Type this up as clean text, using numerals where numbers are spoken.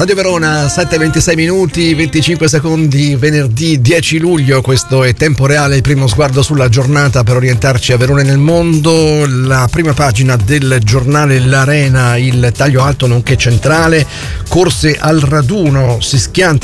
Radio Verona, 7:26 minuti, 25 secondi, venerdì 10 luglio. Questo è Tempo Reale, il primo sguardo sulla giornata per orientarci a Verona e nel mondo. La prima pagina del giornale L'Arena, il taglio alto nonché centrale. Corse al raduno, si schianta